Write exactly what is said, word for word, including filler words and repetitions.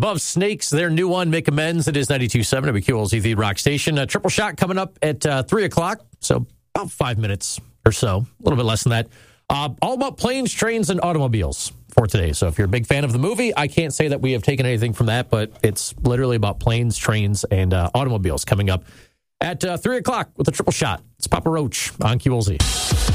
Above Snakes, their new one, Make Amends. It is ninety-two point seven W Q L Z, the rock station. A triple shot coming up at uh, three o'clock, so about five minutes or so, a little bit less than that. Uh, all about planes, trains, and automobiles for today. So if you're a big fan of the movie, I can't say that we have taken anything from that, but it's literally about planes, trains, and uh, automobiles coming up at uh, three o'clock with a triple shot. It's Papa Roach on Q L Z.